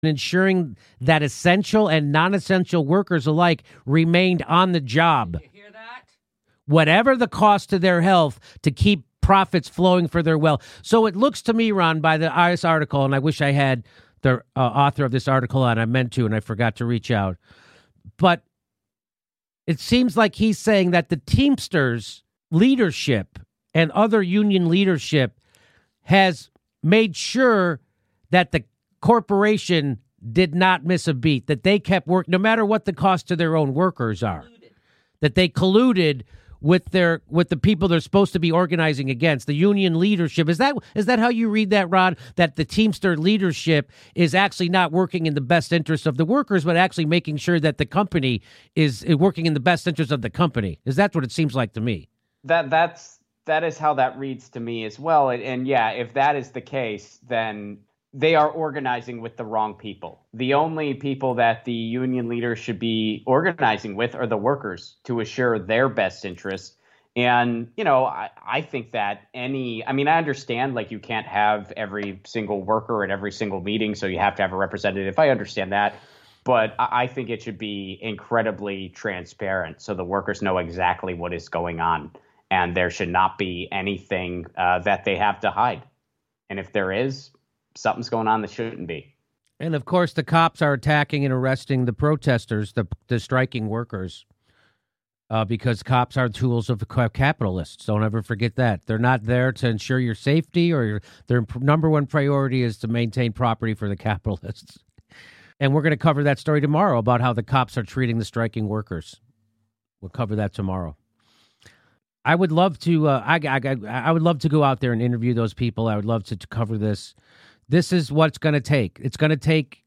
ensuring that essential and non-essential workers alike remained on the job. You hear that? Whatever the cost to their health to keep profits flowing for their wealth. So it looks to me, Ron, by this article, and I wish I had the author of this article on. I meant to, and I forgot to reach out. But it seems like he's saying that the Teamsters leadership and other union leadership has made sure that the corporation did not miss a beat, that they kept work, no matter what the cost to their own workers are, that they colluded with the people they're supposed to be organizing against, the union leadership. Is that how you read that, Ron? That the Teamster leadership is actually not working in the best interest of the workers, but actually making sure that the company is working in the best interest of the company. Is that what it seems like to me? That is how that reads to me as well. And yeah, if that is the case, then they are organizing with the wrong people. The only people that the union leaders should be organizing with are the workers to assure their best interests. And, I think that I understand, like, you can't have every single worker at every single meeting, so you have to have a representative. I understand that. But I think it should be incredibly transparent so the workers know exactly what is going on. And there should not be anything that they have to hide. And if there is, something's going on that shouldn't be. And of course, the cops are attacking and arresting the protesters, the striking workers, because cops are tools of capitalists. Don't ever forget that. They're not there to ensure your safety, or their number one priority is to maintain property for the capitalists. And we're going to cover that story tomorrow about how the cops are treating the striking workers. We'll cover that tomorrow. I would love to. I would love to go out there and interview those people. I would love to cover this. This is what it's going to take. It's going to take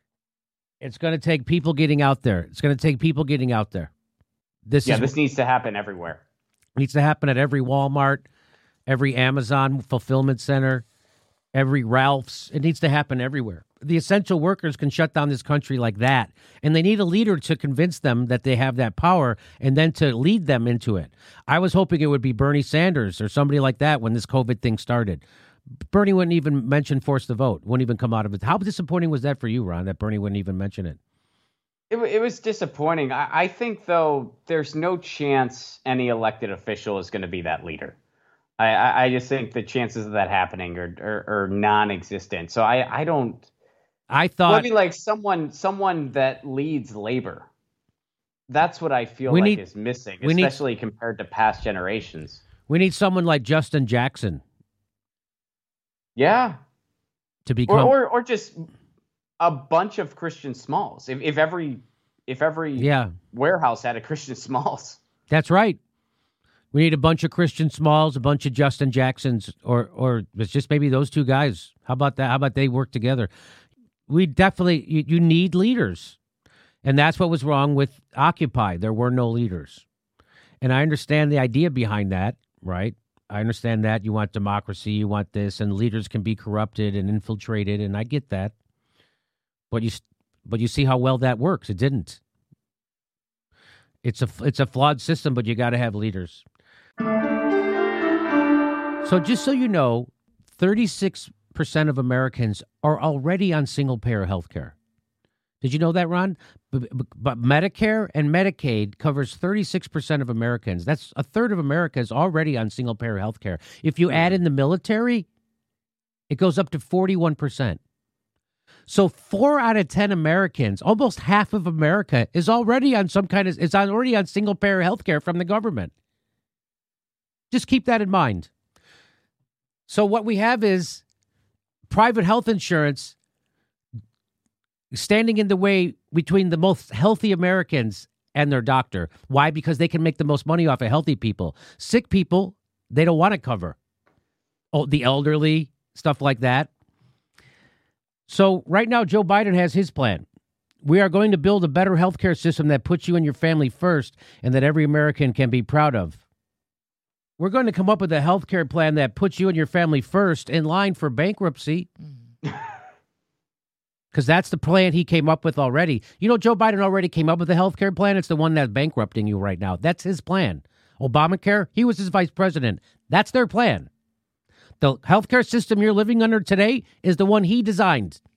people getting out there. It's going to take people getting out there. This needs to happen everywhere. It needs to happen at every Walmart, every Amazon fulfillment center, every Ralph's. It needs to happen everywhere. The essential workers can shut down this country like that, and they need a leader to convince them that they have that power and then to lead them into it. I was hoping it would be Bernie Sanders or somebody like that when this COVID thing started. Bernie wouldn't even mention force the vote, wouldn't even come out of it. How disappointing was that for you, Ron, that Bernie wouldn't even mention it? It was disappointing. I think, though, there's no chance any elected official is going to be that leader. I just think the chances of that happening are non-existent. So I don't. I thought maybe like someone that leads labor. That's what I feel is missing, especially compared to past generations. We need someone like Justin Jackson. Yeah. To become or just a bunch of Christian Smalls. If every warehouse had a Christian Smalls. That's right. We need a bunch of Christian Smalls, a bunch of Justin Jacksons, or it's just maybe those two guys. How about that? How about they work together? We definitely, you need leaders. And that's what was wrong with Occupy. There were no leaders. And I understand the idea behind that, right? I understand that you want democracy, you want this, and leaders can be corrupted and infiltrated, and I get that. But you see how well that works. It didn't. It's a flawed system, but you got to have leaders. So just so you know, 36% of Americans are already on single-payer health care. Did you know that, Ron? But Medicare and Medicaid covers 36% of Americans. That's a third of America is already on single-payer health care. If you add in the military, it goes up to 41%. So 4 out of 10 Americans, almost half of America, is already on already on single-payer health care from the government. Just keep that in mind. So what we have is private health insurance standing in the way between the most healthy Americans and their doctor. Why? Because they can make the most money off of healthy people. Sick people, they don't want to cover. Oh, the elderly, stuff like that. So right now, Joe Biden has his plan. We are going to build a better healthcare system that puts you and your family first and that every American can be proud of. We're going to come up with a healthcare plan that puts you and your family first in line for bankruptcy. Because that's the plan he came up with already. You know, Joe Biden already came up with a health care plan. It's the one that's bankrupting you right now. That's his plan. Obamacare, he was his vice president. That's their plan. The health care system you're living under today is the one he designed.